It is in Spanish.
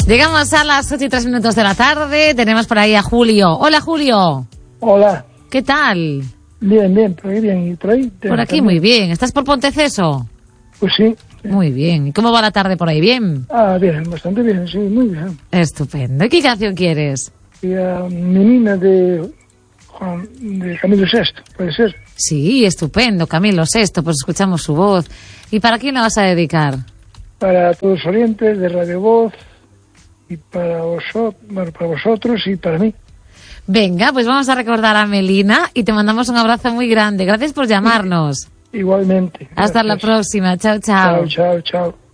Llegamos a las 8:03 de la tarde. Tenemos por ahí a Julio. Hola, Julio. Hola. ¿Qué tal? Bien, por ahí bien. ¿Y por ahí? Por aquí también. Muy bien. ¿Estás por Ponteceso? Pues sí. Muy bien. ¿Y cómo va la tarde por ahí? ¿Bien? Bien, bastante bien, sí, muy bien. Estupendo. ¿Y qué canción quieres? Menina de Camilo Sesto, ¿puede ser? Sí, estupendo. Camilo Sesto, pues escuchamos su voz. ¿Y para quién la vas a dedicar? Para todos los oyentes de Radio Voz y para vosotros y para mí. Venga, pues vamos a recordar a Melina y te mandamos un abrazo muy grande. Gracias por llamarnos. Igualmente. Hasta la próxima. Chao, chao. Chao.